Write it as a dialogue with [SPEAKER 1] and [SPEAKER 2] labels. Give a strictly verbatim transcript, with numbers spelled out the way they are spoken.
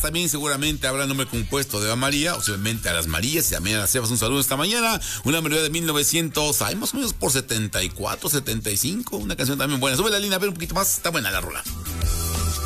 [SPEAKER 1] también seguramente habrá nombre compuesto de Eva María, obviamente a las Marías y también a las Evas un saludo esta mañana. Una melodía de mil novecientos, ay, más o menos por setenta y cuatro, setenta y cinco, una canción también buena. Sube la línea a ver un poquito más, está buena la rola.